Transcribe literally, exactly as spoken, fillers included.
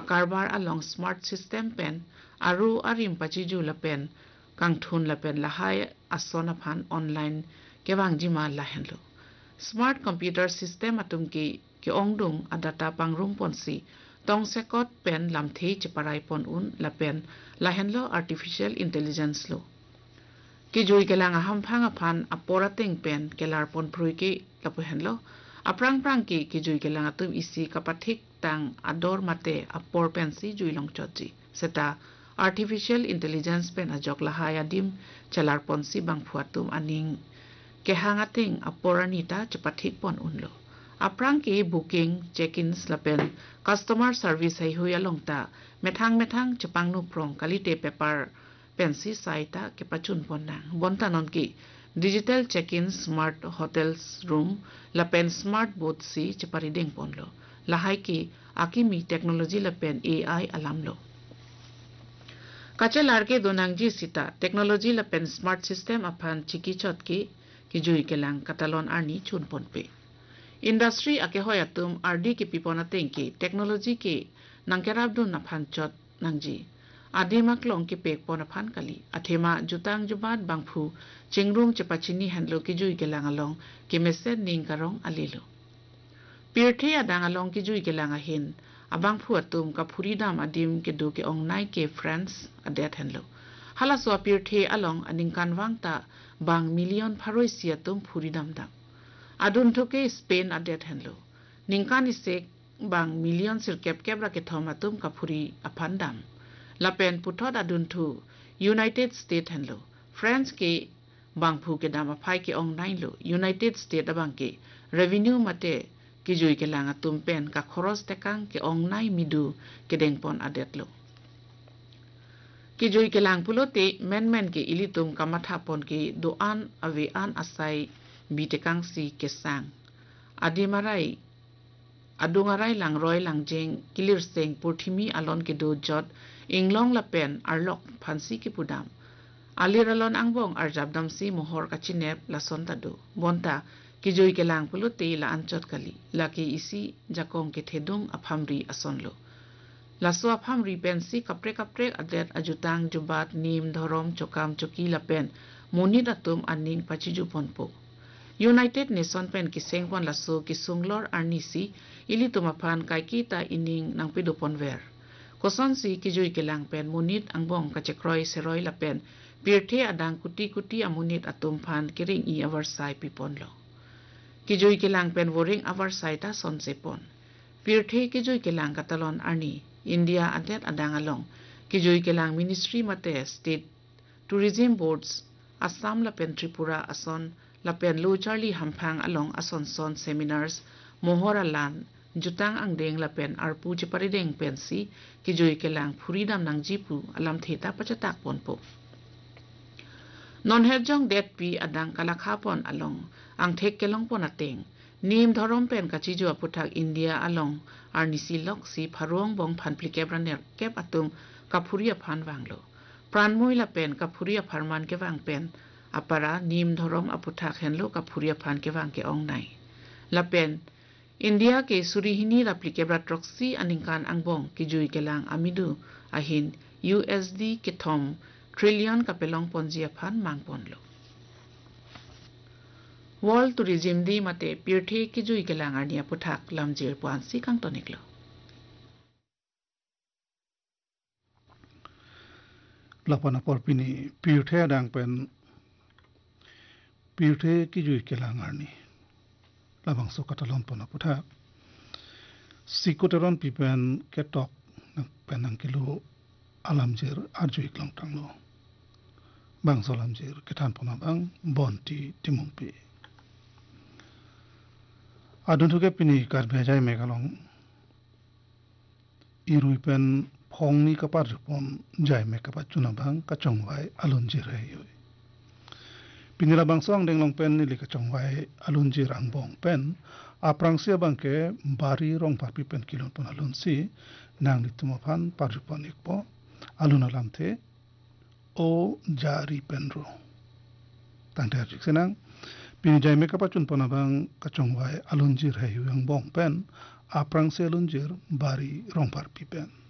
akarbar along smart system pen aru arim pachiju la pen kangthun la pen lahai asona phan online kewang jima la henlo smart computer system atum ki ki ongdung adata pangrum ponsi tong sekot pen lamthei chiparai pon un la pen la henlo artificial intelligence lo ki jui kelang aham phanga phan apora teng pen kelar pon phrui ki lapu henlo aprang prang ki ki jui kelang atum isi kapathik tang ador mate apor pen si jui long chochi seta artificial intelligence pen ajok lahai adim chalar pon si bang phuatum aning ke hangating aporanita chapathik pon unlo aprang ki booking check-ins lapen customer service hai huya longta methang methang chapang nu prong kalite paper pensi saita ke pachun ponna bonta non ki digital check-in smart hotels room lapen smart booth si chapari deng ponlo lahai ki akimi technology lapen ai alamlo kache larke donangji sita technology lapen smart system aphan chiki chot ki ki jui kelang katalon arni chun ponpe industry ake hoyatum rd ki pipona tengki technology ki nangkerab dun naphan chot nangji adimak long ki pek pona phan kali athema jutang jubat bangphu chingrum chepachini handlo ki jui kelang along ki mesen ning karong alilo pirthe adang along ki jui kelang ahin abang phu atum ka phuridam adim ke do ke ong nai ke friends adet handlo hala so pirthe along aning kanwang ta bang million pharoi siatum phuridam dam adun thoke spain adet handlo ningkan isek bang million sir kep kep ra ke thomatum ka phuri aphandam lapen puthot adun thu united states handlo france ke bang phu ke dam aphai ke ong nai lo united states abang ke revenue mate ki jui ke langa tumpen ka khoros tekang ke ong nai midu ke dengpon adet lo ki jui ke lang pulote men men ke ilitum kamatha pon ke doan ave an asai bitekang si ke sang adimarai adungarai lang roi lang jeng kilir seng purthimi alon ke do jot inglong la pen arlok phansi ki pudam aliralon angbong arjabdam si mohor kachinep la sontado bonta ki joi ke lang pulote la anchot kali la ki isi jakong ke thedung aphamri asonlo la so aphamri pen si kapre kapre adet ajutang jubat nim dhorom chokam choki la pen monit atum aning pachiju ponpo united nation pen ki sengpon la so ki sunglor arnisi ili tumaphan kai ki ta ining nangpidu ponver koson si ki joi ke lang pen monit angbong ka chekroi seroi la pen pirthe adang kuti kuti amunit atum phan kiring i avar sai piponlo ki joi ke lang pen woring avar sai ta sonsepon pirthe ki joi ke lang katalon arni india adet adang along ki joi ke lang ministry mate state tourism boards assam la pen tripura ason la pen lo charlie hamphang along ason son seminars mohora lan jutang angdeng la pen arpu chiparideng pen si ki joi ke lang phuridam nang jipu alam theta pachatak ponpo non herjong det pi adang kalakha pon along ang thek kelong pon ateng nim dhorom pen kachi jo aputhak india along arnisi lok si pharong bong phan plikebraner kep atum kaphuria phan wanglo pranmoi la pen kaphuria pharman ke wang pen apara nim dhorom aputhak henlo kaphuria phan ke wang ke ong nai la pen india ke surihini aplikebra troxy aningkan angbong ki jui kelang amidu ahin usd ke thom trillion kapelong ponjia phan mangponlo world tourism di mate pirthe ki jui kelang arnia puthak lamjir puan si kang toniklo lapana porpini pirthe adang pen pirthe ki jui kelang arni labang so katalon pona puthak sikoteron pipen ketok penang kilo alamjir arjui klong tanglo bang solamjir ketan pona bang bonti timumpi adun thuke pini kar bhejai megalong irui pen phongni kapar pon jai me kapat chuna bang ka chongwai alunjir hei pinila bang song deng long pen ni lika chongwai alunjir ang bong pen aprang sia bang ke bari rong par pi pen kilon pon alun si nang lituma phan par pon ikpo alun alam the o jari penro tangte ajik senang pini jai me kapat chun pon bang ka chongwai alunjir hei yang bong pen aprang se alunjir bari rong par pi pen